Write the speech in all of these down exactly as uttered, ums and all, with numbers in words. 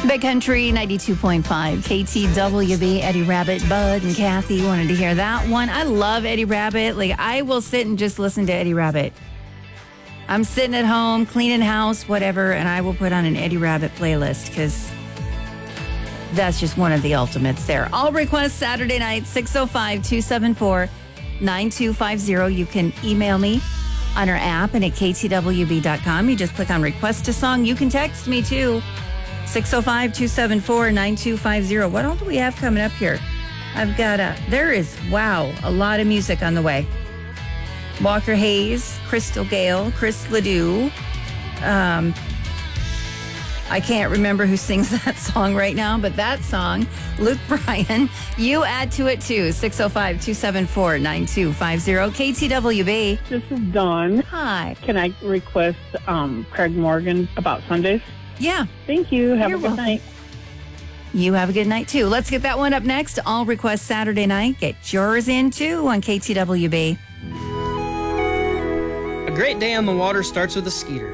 Big Country ninety-two point five, K T W B, Eddie Rabbitt, Bud and Kathy wanted to hear that one. I love Eddie Rabbitt. Like, I will sit and just listen to Eddie Rabbitt. I'm sitting at home, cleaning house, whatever, and I will put on an Eddie Rabbitt playlist because that's just one of the ultimates there. All requests Saturday night, six oh five, two seven four, nine two five zero. You can email me on our app and at k t w b dot com. You just click on request a song. You can text me too. six oh five, two seven four, nine two five zero. What all do we have coming up here? I've got a, there is, wow, a lot of music on the way. Walker Hayes, Crystal Gale, Chris Ledoux. Um, I can't remember who sings that song right now, but that song, Luke Bryan, you add to it too. six oh five, two seven four, nine two five zero. K T W B. This is Dawn. Hi. Can I request um, Craig Morgan about Sundays? Yeah. Thank you. Have You're a good welcome. night. You have a good night, too. Let's get that one up next. All requests Saturday night. Get yours in, too, on K T W B. A great day on the water starts with a Skeeter.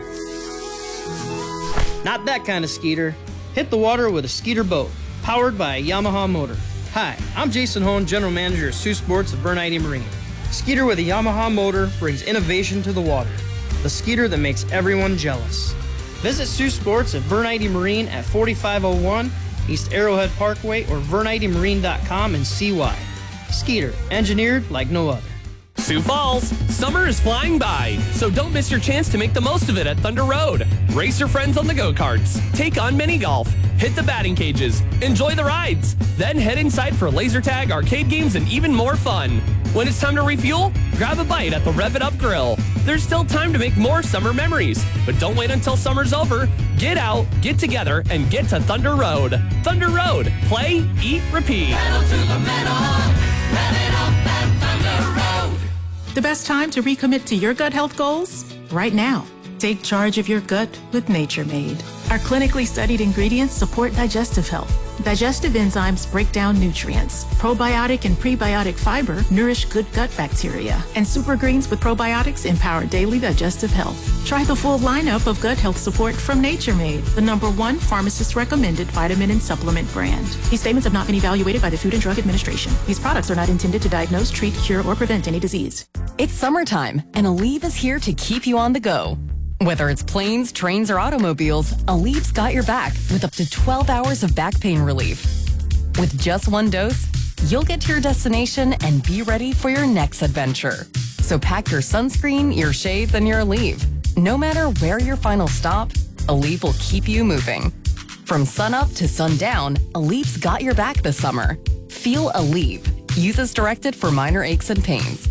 Not that kind of Skeeter. Hit the water with a Skeeter boat, powered by a Yamaha motor. Hi, I'm Jason Hone, General Manager of Sioux Sports at Bernite Marine. Skeeter with a Yamaha motor brings innovation to the water. The Skeeter that makes everyone jealous. Visit Sioux Sports at Bernite Marine at forty-five oh one East Arrowhead Parkway or vernite marine dot com and see why. Skeeter, engineered like no other. Sioux Falls, summer is flying by, so don't miss your chance to make the most of it at Thunder Road. Race your friends on the go-karts, take on mini golf, hit the batting cages, enjoy the rides, then head inside for laser tag, arcade games, and even more fun. When it's time to refuel, grab a bite at the Rev It Up Grill. There's still time to make more summer memories, but don't wait until summer's over. Get out, get together, and get to Thunder Road. Thunder Road, play, eat, repeat. Pedal to the metal, rev it up at Thunder Road. The best time to recommit to your gut health goals? Right now. Take charge of your gut with Nature Made. Our clinically studied ingredients support digestive health. Digestive enzymes break down nutrients. Probiotic and prebiotic fiber nourish good gut bacteria. And super greens with probiotics empower daily digestive health. Try the full lineup of gut health support from Nature Made, the number one pharmacist-recommended vitamin and supplement brand. These statements have not been evaluated by the Food and Drug Administration. These products are not intended to diagnose, treat, cure, or prevent any disease. It's summertime, and Aleve is here to keep you on the go. Whether it's planes, trains, or automobiles, Aleve's got your back with up to twelve hours of back pain relief. With just one dose, you'll get to your destination and be ready for your next adventure. So pack your sunscreen, your shades, and your Aleve. No matter where your final stop, Aleve will keep you moving. From sunup to sundown, Aleve's got your back this summer. Feel Aleve. Use as directed for minor aches and pains.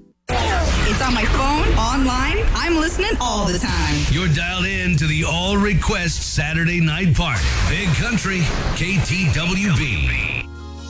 It's on my phone, online. I'm listening all the time. You're dialed in to the All Request Saturday Night Party. Big Country, K T W B.